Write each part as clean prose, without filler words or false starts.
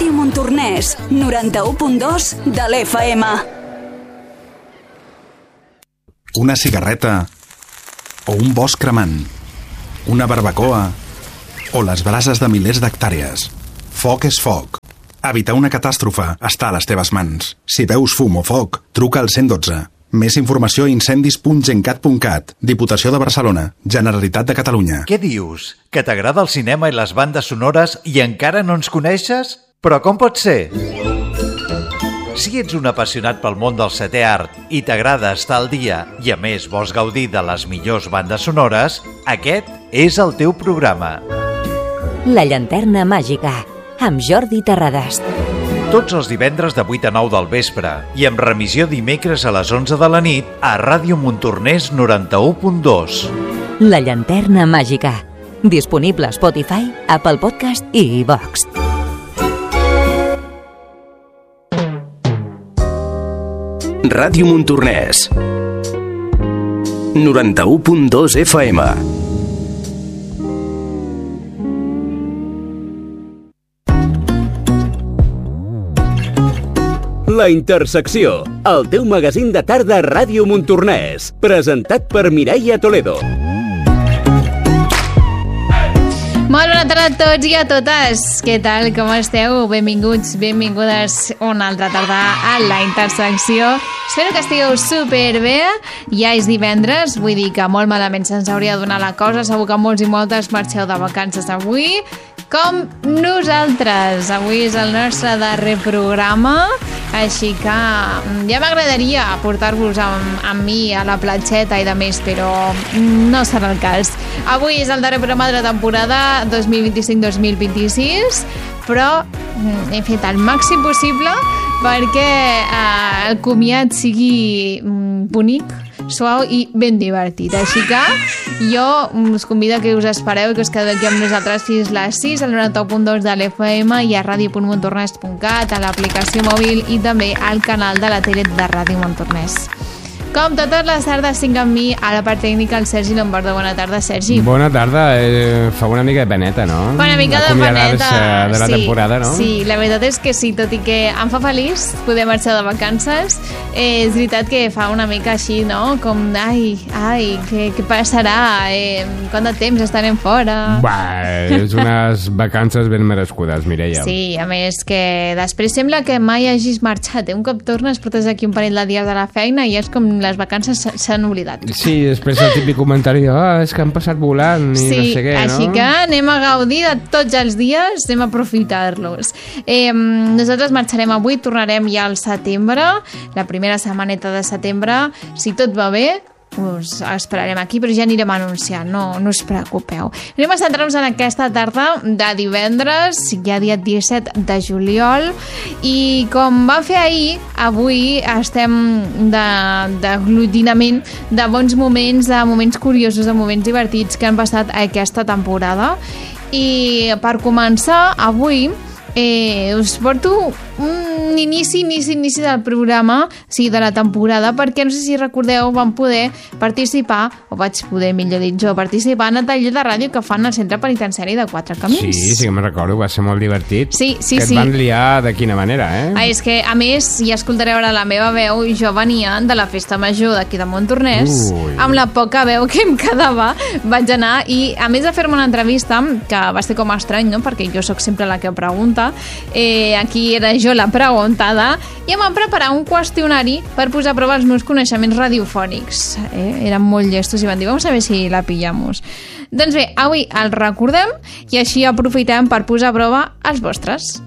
Ràdio Montornès, 91.2 de l'FM. Una cigarreta o un bosc cremant, una barbacoa o les brases de milers d'hectàrees. Foc és foc. Evitar una catàstrofe està a les teves mans. Si veus fum o foc, truca al 112. Més informació a incendis.gencat.cat. Diputació de Barcelona. Generalitat de Catalunya. Què dius? Que t'agrada el cinema i les bandes sonores i encara no ens coneixes? Però com pot ser? Si ets un apassionat pel món del setè art i t'agrada estar al dia i a més vols gaudir de les millors bandes sonores, aquest és el teu programa. La llanterna màgica, amb Jordi Terrades. Tots els divendres de 8 a 9 del vespre i amb remissió dimecres a les 11 de la nit a Ràdio Montornès 91.2. La llanterna màgica. Disponible a Spotify, Apple Podcast i iVox. Ràdio Montornès 91.2 FM. La Intersecció, el teu magazín de tarda a Ràdio Montornès, presentat per Mireia Toledo. Molt bona tarda a tots i a totes. Què tal, com esteu? Benvinguts, benvingudes una altra tarda a La Intersecció. Espero que estigueu superbé. Ja és divendres, vull dir que molt malament se'ns hauria de donar la cosa. Segur que molts i moltes marxeu de vacances avui, com nosaltres. Avui és el nostre darrer programa, així que ja m'agradaria portar-vos amb mi a la platgeta i de més, però no serà el cas. Avui és el darrer programa de la temporada 2025-2026, però he fet el màxim possible perquè el comiat sigui bonic, suau i ben divertit. Així que jo us convido que us espereu i que us quedeu aquí amb nosaltres fins les 6 al 91.2 de l'FM i a radio.montornès.cat, a l'aplicació mòbil i també al canal de la tele de Ràdio Montornès. Com totes les tardes, tinc amb mi a la part tècnica el Sergi Lombardo. Bona tarda, Sergi. Bona tarda. Fa una mica de peneta, no? Fa una mica de peneta. De la temporada, no? Sí, la veritat és que sí, tot i que em fa feliç poder marxar de vacances, és veritat que fa una mica així, no? Com, què passarà? Quant de temps estarem fora? És unes vacances ben merescudes, Mireia. Sí, a més que després sembla que mai hagis marxat. Un cop tornes, portes aquí un parell de dies de la feina i és com les vacances s'han oblidat. Sí, després el típic comentari és que han passat volant i no sé què, no? Sí, així que anem a gaudir de tots els dies, anem a aprofitar-los. Nosaltres marxarem avui, tornarem ja al setembre, la primera setmaneta de setembre. Si tot va bé, us esperarem aquí, però ja anirem anunciant, no us preocupeu. Anem a centrar-nos en aquesta tarda de divendres, ja dia 17 de juliol, i com vam fer ahir, avui estem d'aglutinament de bons moments, de moments curiosos, de moments divertits que han passat aquesta temporada. I per començar, avui us porto un inici del programa, sí, de la temporada, perquè no sé si recordeu, vam poder participar, o vaig poder, millor dit jo, participar en el taller de ràdio que fan al Centre Penitenciari de Quatre Camins. Sí que me'n recordo, va ser molt divertit. Sí. Que et van liar de quina manera, És que, a més, ja escoltareu ara la meva veu, jo venia de la festa major d'aquí de Montornès, amb la poca veu que em quedava, vaig anar, i a més de fer-me una entrevista, que va ser com estrany, no?, perquè jo sóc sempre la que pregunta, aquí era jo la preguntada, i em van preparar un qüestionari per posar a prova els meus coneixements radiofònics. Eren molt llestos i van dir, vamos a ver si la pillamos. Doncs bé, avui el recordem i així aprofitem per posar a prova els vostres.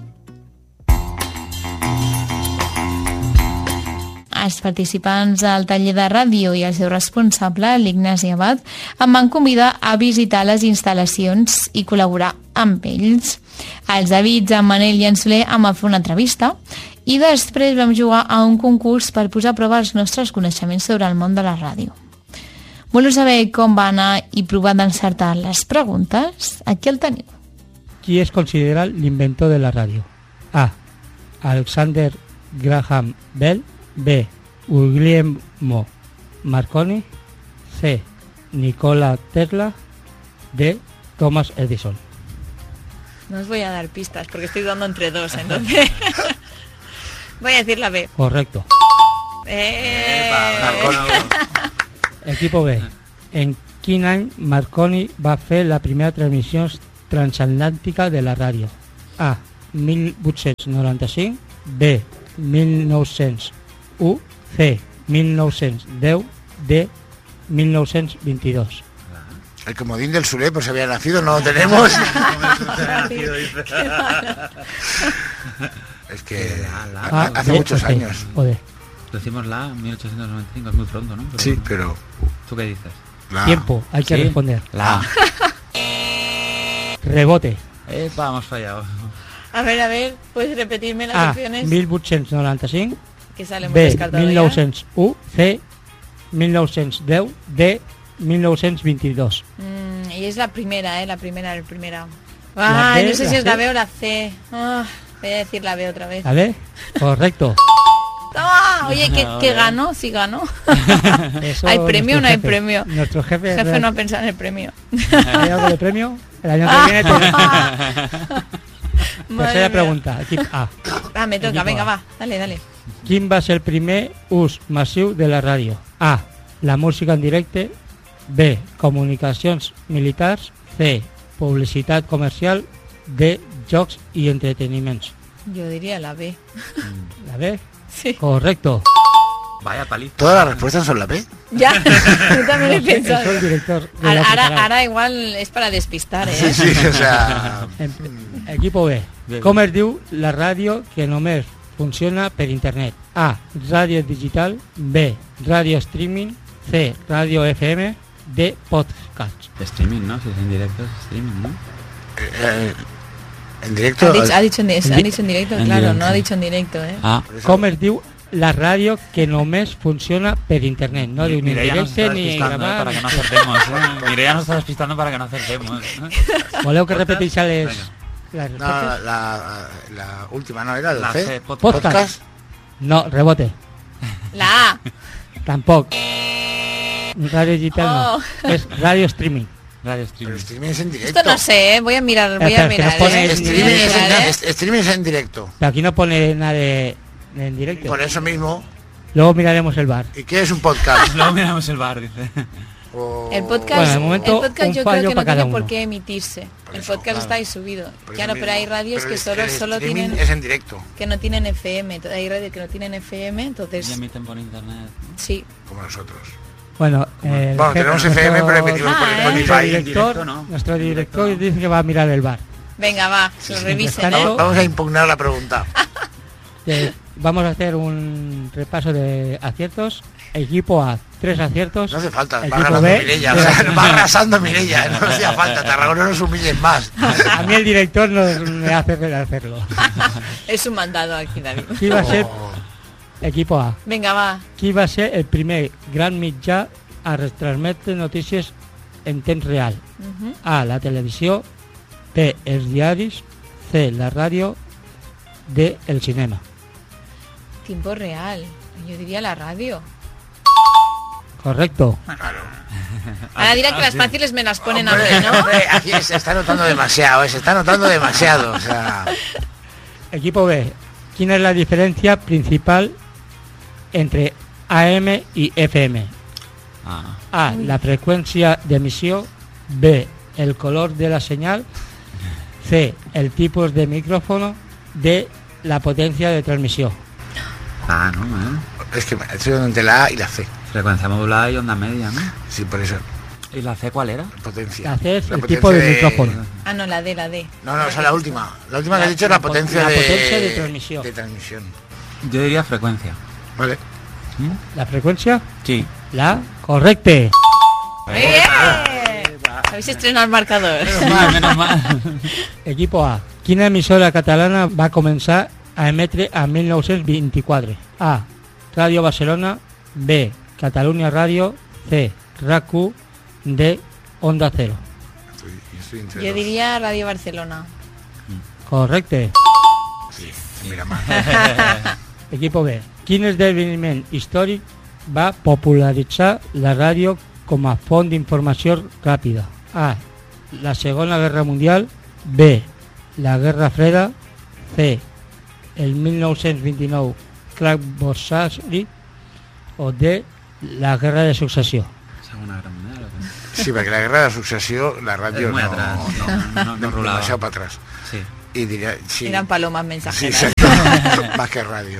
Els participants del taller de ràdio i el seu responsable, l'Ignasi Abad, em van convidar a visitar les instal·lacions i col·laborar amb ells. Els Davids, en Manel i en Soler em van fer una entrevista i després vam jugar a un concurs per posar a prova els nostres coneixements sobre el món de la ràdio. Voleu saber com va anar i provar d'encertar les preguntes? Aquí el teniu. Qui es considera l'inventor de la ràdio? A. Alexander Graham Bell. B. Guglielmo Marconi. C. Nikola Tesla. D. Thomas Edison. No os voy a dar pistas porque estoy dando entre dos, entonces... Voy a decir la B. Correcto. Equipo B. En quin any Marconi va fer la primera transmissió transatlàntica de la ràdio? A. 1895. B. 1901. C. 1910. D. 1922. El comodín del Sule, pues había nacido, no lo tenemos. Es que hace muchos años. Joder. Decimos la 1895, es muy pronto, ¿no? Pero, sí, pero... ¿Tú qué dices? Tiempo, hay que responder. La Rebote. Hemos fallado. A ver, ¿puedes repetirme las opciones? 1895. Que sale muy B. descartado 1901. C. 1910. D. 1922. Y es la primera, la primera. La B, no sé si es C. la B o la C. Voy a decir la B otra vez. ¿La B? Correcto. ¡Toma! Oye, ¿qué ganó? Sí ganó. ¿Hay premio o no hay premio? Nuestro jefe no ha pensado en el premio. ¿Hay algo de premio? El año que viene tiene. Tercera pregunta. Equip A. Me toca, venga, va. Dale. Quin va ser el primer ús massiu de la ràdio? A. La música en directe. B. Comunicacions militars. C. Publicitat comercial. D. Jocs i entreteniments. Yo diría la B. ¿La B? Sí. Correcto. Vaya palito. ¿Todas las respuestas son la B? Ya, yo también he pensado. Es el director. Ahora igual es para despistar, ¿eh? Sí, o sea... Equipo B. Com es diu la ràdio que només funciona per internet? A. Ràdio digital. B. Ràdio streaming. C. Ràdio FM. D. Podcast. Streaming, ¿no? Si es en directo, es streaming, ¿no? En directo... Ha dicho en directo, claro, directo. no ha dicho en directo, ¿eh? Com es diu la ràdio que només funciona per internet? No diu ni en Mireia nos directe está ni despistando, gravar. para que no acertemos, ¿eh? Mireia nos está despistando para que no acertemos. Voleu que repeteix les No, respostes? la última no era la C, C. Podcast. No, rebote. La A. Tampoc. Radio digital Oh. no. Es radio streaming. Radio Pero streaming. streaming es en directo. Esto no sé, voy a mirar. Espera, que nos pone Streaming es en directo. Pero aquí no pone nada de en directo. Por eso mismo. Luego miraremos el bar. ¿Y qué es un podcast? Luego miramos el bar, dice. El podcast, Bueno, de momento, el podcast un yo fallo creo que para no cada tiene por uno. qué emitirse. Por El eso, podcast claro. está ahí subido. Por Claro, eso pero hay mismo. radios Pero que el solo streaming tienen... es en directo. Que no tienen FM. Hay radios que no tienen FM, entonces... Y emiten por internet. Sí. Como nosotros. Bueno, Bueno, tenemos FM, pero emitimos por nuestro Spotify. director, no. nuestro director dice que va a mirar el bar. Venga, va, lo revisen, tanto- ¿eh? Vamos a impugnar la pregunta. Vamos a hacer un repaso de aciertos. Equipo A, 3 aciertos. No hace falta, va Equipo ganando B, Mireia. O sea, va arrasando Mireia. No hacía falta. Tarragona no nos humilles más. A mí el director no me hace hacerlo. Es un mandado aquí, David. Qui va ser, equipo A, Venga, va. qui va ser el primer gran mitjà a retransmetre notícies en temps real? A, la televisió. B, els diaris. C, la ràdio. D, el cinema. Tiempo real. Yo diría la radio. Correcto. Ahora dirán que las fáciles me las ponen a mí, Hombre, ¿no? hombre, aquí se está notando demasiado. Se está notando demasiado. O sea, Equipo B, ¿quién es la diferencia principal entre AM y FM? A, la frecuencia de emisión. B, el color de la señal. C, el tipo de micrófono. D, la potencia de transmisión. Ah, no, es que estoy entre la A y la C. Frecuencia modulada y onda media, ¿no? Sí, por eso. ¿Y la C cuál era? Potencia. La C es La el potencia tipo de micrófono. Ah, no, la D. No, o sea, la última. La última que has dicho es la potencia la de... potencia de transmisión. De transmisión. Yo diría frecuencia. Vale. ¿La frecuencia? Sí. La correcte. ¡Muy bien! Habéis estrenado el marcador. Menos mal. Equipo A, quina emissora catalana va començar a emetre a 1924? A, Ràdio Barcelona. B, Catalunya Ràdio. C, RAC1. D, Onda Cero. Estoy entre Yo dos. diría Radio Barcelona. Correcte. Sí, se mira mal. Equipo B, quin esdeveniment històric va popularitzar la ràdio com a font d'informació ràpida? A, la Segona Guerra Mundial. B, la Guerra Freda, C, el 1929 Clark Borsari, o D, la Guerra de Successió. Segona Guerra Mundial. Sí, perquè la Guerra de Successió, la ràdio muy atrás. No rolaba. Demasiado para atrás. Sí. Y diría, sí. Eran palomas mensajeras. Sí, más que radio.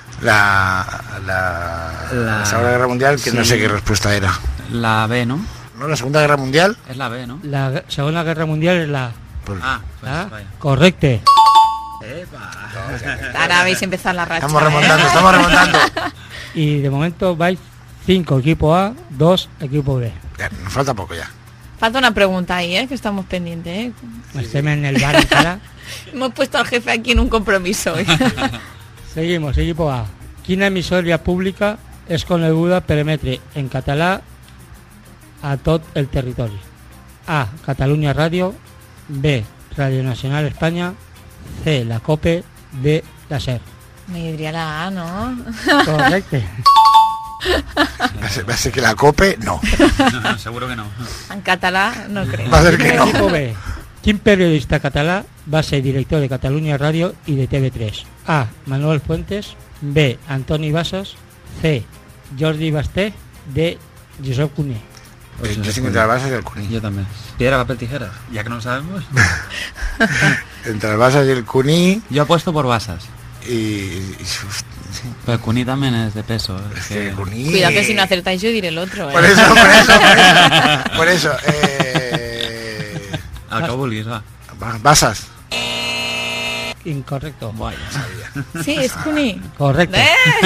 La Segunda Guerra Mundial, que no sé qué respuesta era. La B, ¿no? ¿No? La Segunda Guerra Mundial. Es la B, ¿no? La Segunda Guerra Mundial es la... Pues, pues vaya. Correcte. Ahora habéis empezado la racha. Estamos remontando. Y de momento vais 5 equipo A, 2 equipo B. Ya, nos falta poco ya. Falta una pregunta ahí, que estamos pendientes. Estem en el bar encara. Hemos puesto al jefe aquí en un compromiso. Seguimos, equipo A. Quina emissora pública és coneguda per emetre en català a tot el territori? A. Catalunya Ràdio, B. Radio Nacional España, C. La COPE, D. La SER. Me diría la A, ¿no? Correcte. Va a ser que la COPE, no. No, seguro que no. En català no creo. Va a ser que no. Equipo B. Quin periodista català va ser director de Catalunya Ràdio i de TV3? A. Manuel Fuentes, B. Antoni Bassas, C. Jordi Basté, D. Josep Cuní. Yo tengo entre las bases y el Cuní. Yo también. Piedra, papel, tijeras. Ya que no lo sabemos. Entre las basas y el Cuní. Yo apuesto por Basas. Sí. Pero el Cuní también es de peso. Es que el Cuní... Cuidado que si no acertáis yo diré el otro. Por eso. Al cabo vulguis, va. Basas. Incorrecto. Vaya, sabía. Sí, es Cuní. Correcto.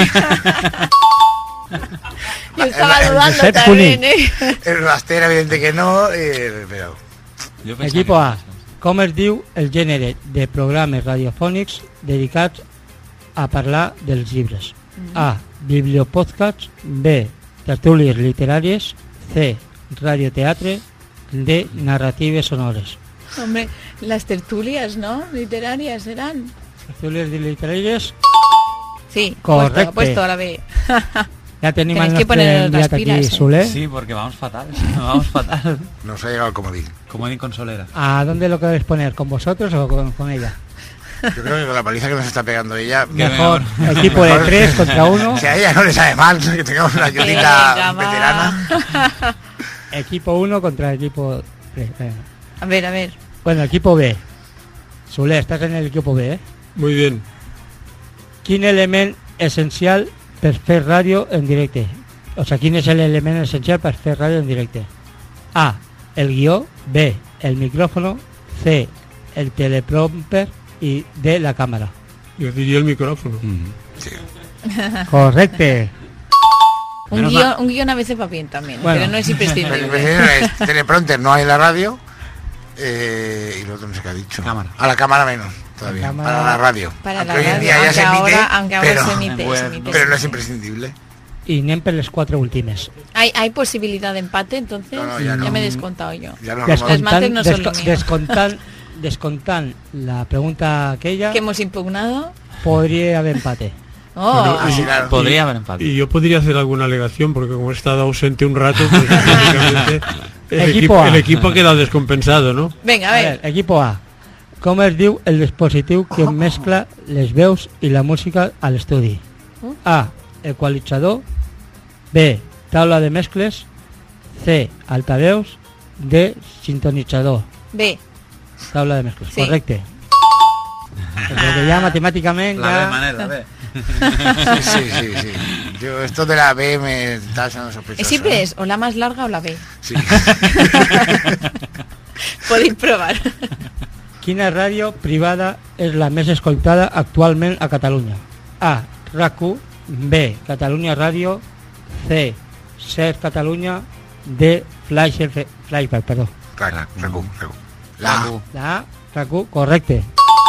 Yo estaba dudando también, El Basté, evidente que no, pero... Equipo A. Com es diu el gènere de programes radiofònics dedicats a parlar dels llibres? A. Bibliopodcasts, B. Tertúlies literàries, C. Radioteatre, D. Narratives sonores. Hombre, las tertulias, ¿no? Literarias eran. Tertúlies literàries. Sí, correcte. Puesto a la B. Ya tenemos Tenéis que poner otras pilas, Soler. Sí, porque vamos fatal. Vamos fatal. Nos ha llegado el comodín. Comodín con Solera. ¿A dónde lo queréis poner? ¿Con vosotros o con ella? Yo creo que con la paliza que nos está pegando ella... Mejor. Equipo de 3 contra 1. Si a ella no le sabe mal que tengamos una ayudita veterana. Equipo 1 contra equipo 3. A ver. Bueno, equipo B. Soler, estás en el equipo B, ¿eh? Muy bien. Quin element essencial per fer ràdio en directe? O sea, quin és l'element essencial per fer ràdio en directe? A. El guió. B. El micrófono. C. El teleprompter. Y D. La cámara. Yo diría el micrófono. Sí. Correcte. Un guión a veces va bien también, bueno, pero no es imprescindible. Teleprompter no hay en la radio. Y lo otro no sé qué ha dicho. Cámara. A la cámara menos. Todavía. Para la radio. Para la hoy en radio, día ya se emite, aunque ahora se emite. Pero no es imprescindible. Y anem per les 4 últimes. ¿Hay posibilidad de empate entonces? No, ya no. me he descontado yo. Los mates no son lo mío. Descontant la pregunta aquella que hemos impugnado, podría haber empate. Podría haber empate. Y yo podría hacer alguna alegación porque como he estado ausente un rato, pues prácticamente el equipo ha quedado descompensado, ¿no? Venga, a ver. Equipo A. Com es diu el dispositiu que mescla les veus i la música a l'estudi? A. Equalitzador. B. Taula de mescles. C. Altaveus. D. Sintonitzador. B. Taula de mescles. Sí. Correcte. Porque ya matemáticamente... La B, manera, la B. Sí. Yo esto de la B me está haciendo sospechoso. Siempre es o la más larga o la B. Sí. Podéis probar. Quina ràdio privada és la més escoltada actualment a Catalunya? A. RAC1. B. Catalunya Ràdio. C. SER Catalunya. D. Flashback, perdó. RAC1. La A. RAC1, correcte.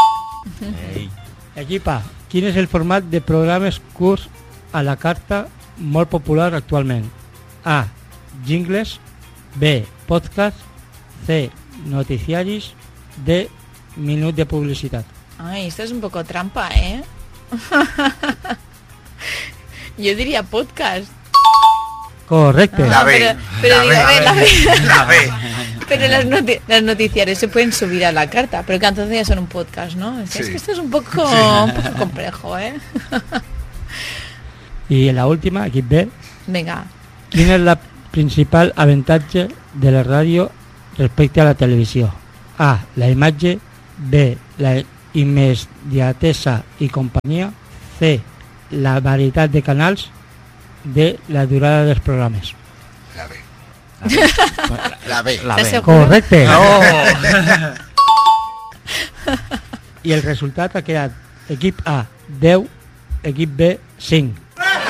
Equipa, quin és el format de programes curts a la carta molt popular actualment? A. Jingles. B. Podcast. C. Noticiaris. D. Minut de publicitat. Ay, esto es un poco trampa, ¿eh? Yo diría podcast. Correcte. La B. Pero digo, La B. Pero las noticiarios se pueden subir a la carta, pero que entonces ya son un podcast, ¿no? Es que esto es un poco complejo, ¿eh? Y la última, aquí B. Venga. ¿Quién es la principal avantatge de la ràdio respecte a la televisió? A. La imatge. B. La immediatesa i companyia. C. La varietat de canals. D. La durada dels programes. La B. La B. Correcte. No. I el resultat ha quedat equip A 10, equip B 5.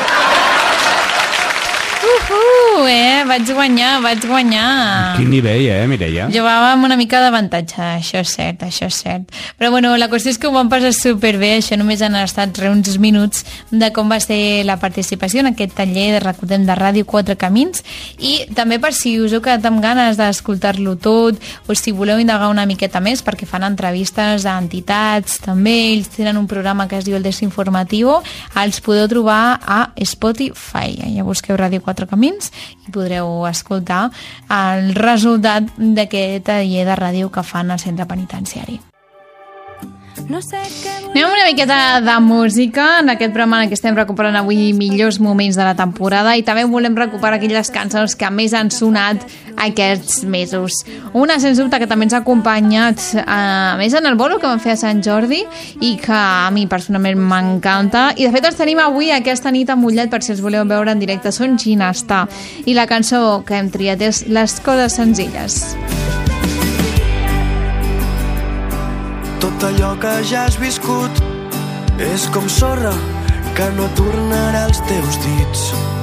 Vaig guanyar. Quin nivell, Mireia? Llevàvem una mica d'avantatge, això és cert. Però bueno, la qüestió és que ho vam passar superbé, això només han estat uns minuts de com va ser la participació en aquest taller de Recordem de Ràdio 4 Camins, i també per si us heu quedat amb ganes d'escoltar-lo tot, o si voleu indagar una miqueta més, perquè fan entrevistes a entitats, també ells tenen un programa que es diu El Desinformativo, els podeu trobar a Spotify, ja busqueu Ràdio 4 Camins i podreu escoltar el resultat d'aquest taller de ràdio que fan al centre penitenciari. Anem amb una miqueta de música en aquest programa en què estem recuperant avui millors moments de la temporada, i també volem recuperar aquelles cançons que més han sonat aquests mesos. Una, sens dubte, que també ens ha acompanyat a més en el bolo que vam fer a Sant Jordi i que a mi personalment m'encanta, i de fet els tenim avui aquesta nit a Mollet per si els voleu veure en directe. Són Ginestà i la cançó que hem triat és Les coses senzilles. Tot allò que ja has viscut és com sorra que no tornarà als teus dits.